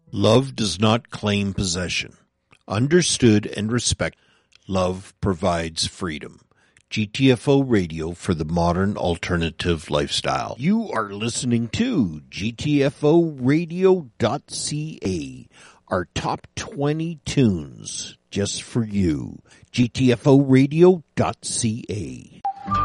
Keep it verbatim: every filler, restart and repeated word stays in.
Love does not claim possession. Understood and respected, love provides freedom. G T F O Radio for the modern alternative lifestyle. You are listening to G T F O radio dot C A, our top twenty tunes just for you. G T F O radio dot C A.